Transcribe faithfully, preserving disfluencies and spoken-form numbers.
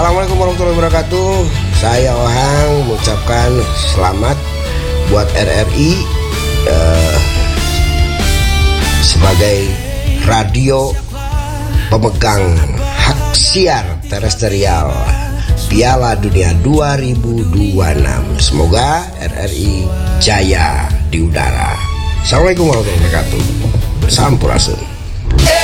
Assalamualaikum warahmatullahi wabarakatuh. Saya Ohang mengucapkan selamat buat R R I eh, sebagai radio pemegang hak siar terestrial Piala Dunia dua ribu dua puluh enam. Semoga R R I jaya di udara. Assalamualaikum warahmatullahi wabarakatuh. Sampurasun.